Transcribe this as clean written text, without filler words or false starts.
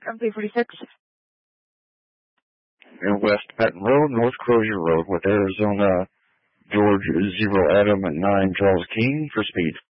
MP46. And West Patton Road, North Crozier Road with Arizona George 0 Adam at 9 Charles King for speed.